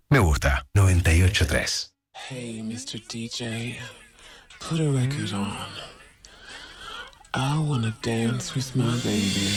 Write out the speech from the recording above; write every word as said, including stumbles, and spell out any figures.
Me gusta. noventa y ocho punto tres. Hey, mister D J, put a record on. I wanna dance with my baby.